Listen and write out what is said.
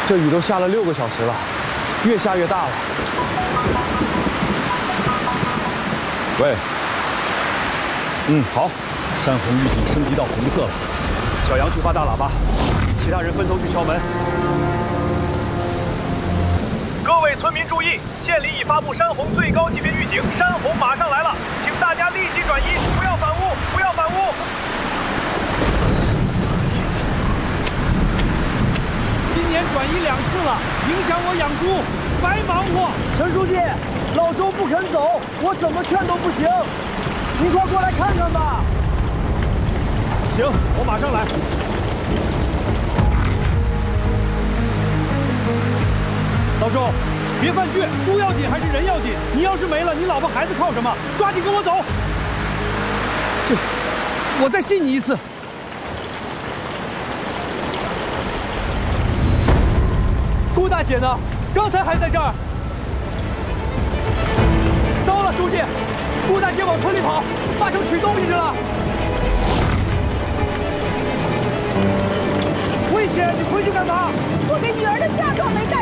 这雨都下了6个小时了，越下越大了。喂，好，山洪预警升级到红色了。小杨去发大喇叭，其他人分头去敲门。 各位村民注意，县里已发布山洪最高级别预警，山洪马上来了，请大家立即转移，不要反屋，不要反屋。 今年转移2次了，影响我养猪，白忙活。 陈书记，老周不肯走，我怎么劝都不行。您快过来看看吧。 行，我马上来。老周，别犯倔，猪要紧还是人要紧？你要是没了，你老婆孩子靠什么？抓紧跟我走。我再信你一次。 顾大姐呢？刚才还在这儿。糟了，书记，顾大姐往村里跑，八成取东西去了。危险！你回去干嘛？ 我给女儿的嫁妆没带。